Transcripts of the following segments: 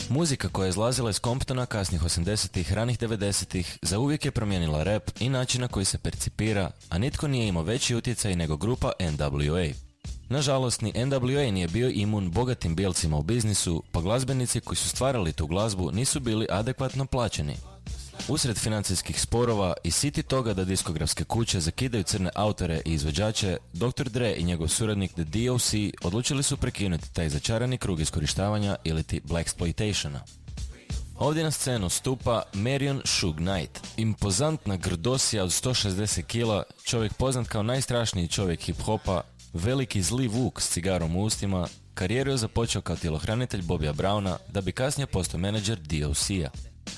Muzika koja je izlazila iz Comptona kasnih 80-ih, ranih 90-ih zauvijek je promijenila rap i način na koji se percipira, a nitko nije imao veći utjecaj nego grupa NWA. Nažalost, ni NWA nije bio imun bogatim bijelcima u biznisu, pa glazbenici koji su stvarali tu glazbu nisu bili adekvatno plaćeni. Usred financijskih sporova i siti toga da diskografske kuće zakidaju crne autore i izvođače, Dr. Dre i njegov suradnik The DOC odlučili su prekinuti taj začarani krug iskorištavanja iliti blaxploitationa. Ovdje na scenu stupa Marion Suge Knight, impozantna grdosija od 160 kila, čovjek poznat kao najstrašniji čovjek hip-hopa, veliki zli vuk s cigarom u ustima, karijeru je započeo kao tjelohranitelj Bobija Browna, da bi kasnije postao menadžer DOC-a.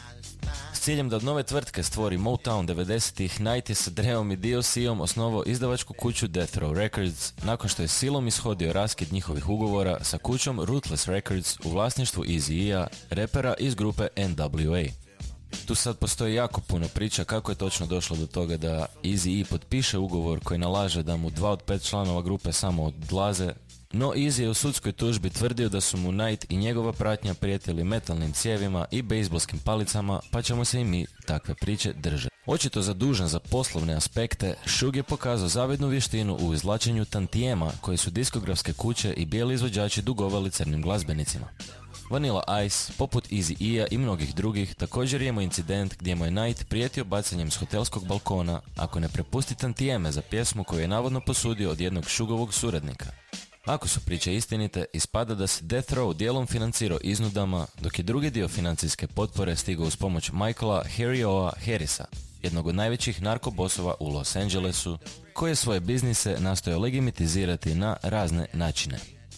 S ciljem da od nove tvrtke stvori Motown 90-ih, Knight je sa Dreom i DOC-om osnovao izdavačku kuću Death Row Records, nakon što je silom ishodio raskid njihovih ugovora sa kućom Ruthless Records u vlasništvu Eazy-E, repera iz grupe NWA. Tu sad postoji jako puno priča kako je točno došlo do toga da Eazy-E potpiše ugovor koji nalaže da mu 2 od 5 članova grupe samo odlaze, no Eazy je u sudskoj tužbi tvrdio da su mu Knight i njegova pratnja prijetili metalnim cijevima i bejzbolskim palicama, pa ćemo se i mi takve priče držati. Očito zadužen za poslovne aspekte, Suge je pokazao zavidnu vještinu u izvlačenju tantijema koje su diskografske kuće i bijeli izvođači dugovali crnim glazbenicima. Vanilla Ice, poput Eazy-E i mnogih drugih, također je imao incident gdje mu je Knight prijetio bacanjem s hotelskog balkona ako ne prepusti tantijeme za pjesmu koju je navodno posudio od jednog Sugovog suradnika. Ako su priče istinite, ispada da se Death Row dijelom financirao iznudama, dok je drugi dio financijske potpore stigao uz pomoć Michaela Harry Oa Harrisa, jednog od najvećih narkobosova u Los Angelesu, koji je svoje biznise nastojao legitimizirati na razne načine.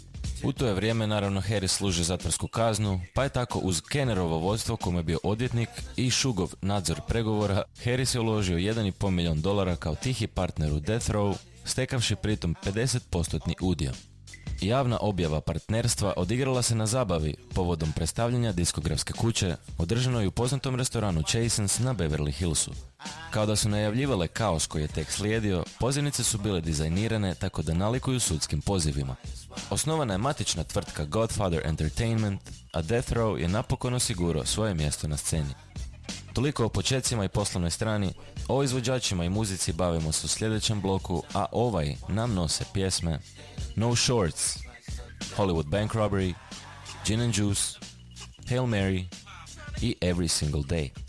U to je vrijeme naravno Harris služi zatvorsku kaznu, pa je tako uz Kennerovo vodstvo kome je bio odvjetnik i Sugov nadzor pregovora, Harris je uložio $1,5 milijun kao tihi partner u Death Row, stekavši pritom 50% udio. Javna objava partnerstva odigrala se na zabavi povodom predstavljanja diskografske kuće, održanoj u poznatom restoranu Chasen's na Beverly Hillsu. Kao da su najavljivale kaos koji je tek slijedio, pozivnice su bile dizajnirane tako da nalikuju sudskim pozivima. Osnovana je matična tvrtka Godfather Entertainment, a Death Row je napokon osigurao svoje mjesto na sceni. Toliko o počecima i poslovnoj strani, o izvođačima i muzici bavimo se u sljedećem bloku, a ovaj nam nose pjesme No Shorts, Hollywood Bank Robbery, Gin and Juice, Hail Mary i Every Single Day.